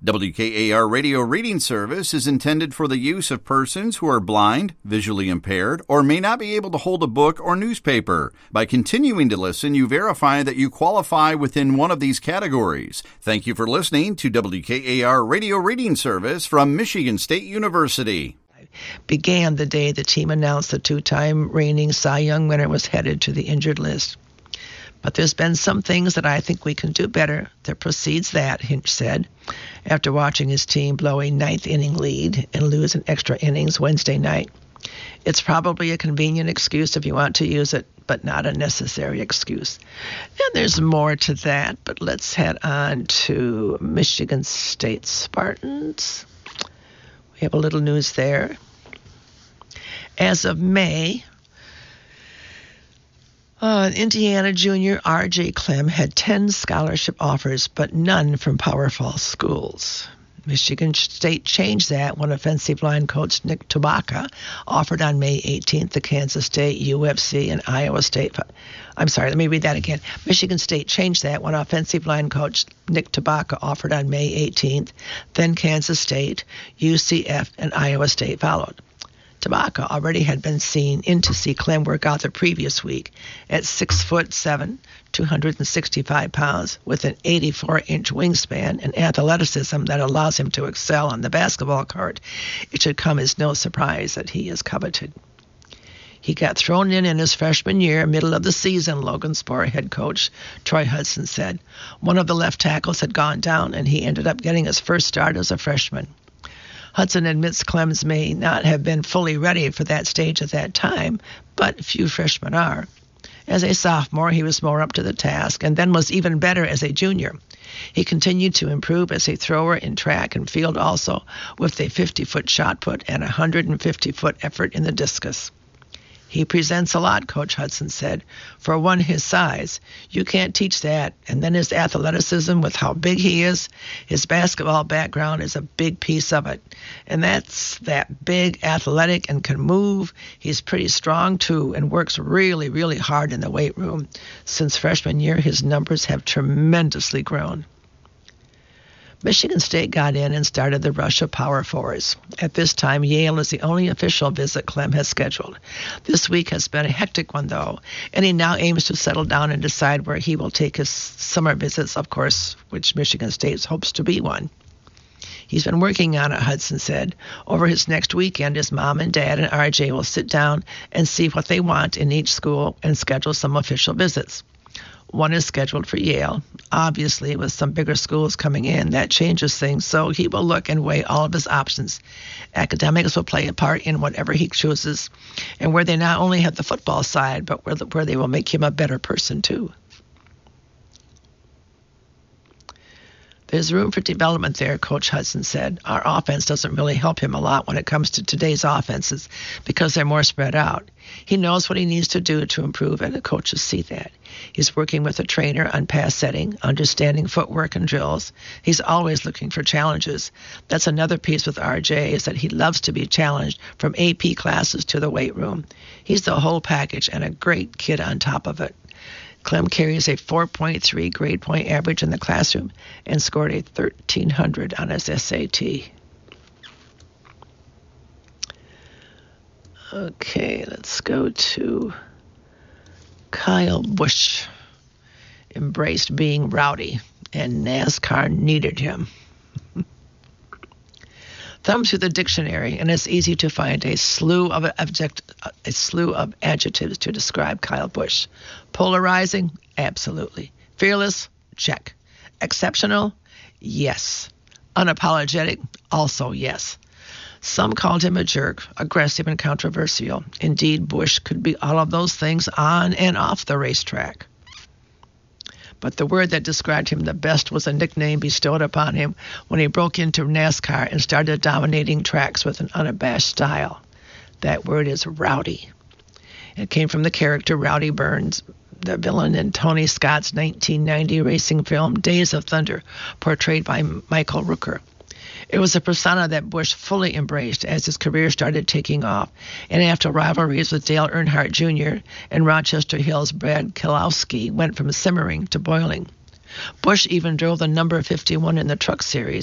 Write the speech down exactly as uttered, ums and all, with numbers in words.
W K A R Radio Reading Service is intended for the use of persons who are blind, visually impaired, or may not be able to hold a book or newspaper. By continuing to listen, you verify that you qualify within one of these categories. Thank you for listening to W K A R Radio Reading Service from Michigan State University. Began the day the team announced the two-time reigning Cy Young winner was headed to the injured list. But there's been some things that I think we can do better that precedes that, Hinch said, after watching his team blow a ninth inning lead and lose in extra innings Wednesday night. It's probably a convenient excuse if you want to use it, but not a necessary excuse. And there's more to that, but let's head on to Michigan State Spartans. We have a little news there. As of May, Uh, Indiana junior R J Clem had ten scholarship offers, but none from Power Fall schools. Michigan State changed that when offensive line coach Nick Tabaka offered on May eighteenth to Kansas State, U F C, and Iowa State. I'm sorry, let me read that again. Michigan State changed that when offensive line coach Nick Tabaka offered on May eighteenth. Then Kansas State, U C F, and Iowa State followed. Tabaka already had been seen in to see Clem work out the previous week at six foot seven, two hundred sixty-five pounds, with an eighty-four inch wingspan and athleticism that allows him to excel on the basketball court. It should come as no surprise that he is coveted. He got thrown in in his freshman year, middle of the season, Logansport head coach Troy Hudson said. One of the left tackles had gone down, and he ended up getting his first start as a freshman. Hudson admits Clem's may not have been fully ready for that stage at that time, but few freshmen are. As a sophomore, he was more up to the task, and then was even better as a junior. He continued to improve as a thrower in track and field also, with a fifty-foot shot put and a one hundred fifty-foot effort in the discus. He presents a lot, Coach Hudson said. For one his size, you can't teach that. And then his athleticism with how big he is, his basketball background is a big piece of it. And that's that big, athletic, and can move. He's pretty strong, too, and works really, really hard in the weight room. Since freshman year, his numbers have tremendously grown. Michigan State got in and started the rush of Power Fours. At this time, Yale is the only official visit Clem has scheduled. This week has been a hectic one, though, and he now aims to settle down and decide where he will take his summer visits, of course, which Michigan State hopes to be one. He's been working on it, Hudson said. Over his next weekend, his mom and dad and R J will sit down and see what they want in each school and schedule some official visits. One is scheduled for Yale. Obviously, with some bigger schools coming in, that changes things, so he will look and weigh all of his options. Academics will play a part in whatever he chooses, and where they not only have the football side, but where, the, where they will make him a better person, too. There's room for development there, Coach Hudson said. Our offense doesn't really help him a lot when it comes to today's offenses because they're more spread out. He knows what he needs to do to improve, and the coaches see that. He's working with a trainer on pass setting, understanding footwork and drills. He's always looking for challenges. That's another piece with R J, is that he loves to be challenged from A P classes to the weight room. He's the whole package and a great kid on top of it. Clem carries a four point three grade point average in the classroom and scored a thirteen hundred on his S A T. Okay, let's go to Kyle Busch. Embraced being rowdy, and NASCAR needed him. Thumb through the dictionary, and it's easy to find a slew of object, a slew of adjectives to describe Kyle Busch. Polarizing? Absolutely. Fearless? Check. Exceptional? Yes. Unapologetic? Also yes. Some called him a jerk, aggressive and controversial. Indeed, Busch could be all of those things on and off the racetrack. But the word that described him the best was a nickname bestowed upon him when he broke into NASCAR and started dominating tracks with an unabashed style. That word is rowdy. It came from the character Rowdy Burns, the villain in Tony Scott's nineteen ninety racing film Days of Thunder, portrayed by Michael Rooker. It was a persona that Busch fully embraced as his career started taking off, and after rivalries with Dale Earnhardt Junior and Rochester Hills' Brad Keselowski went from simmering to boiling. Busch even drove the number fifty-one in the Truck Series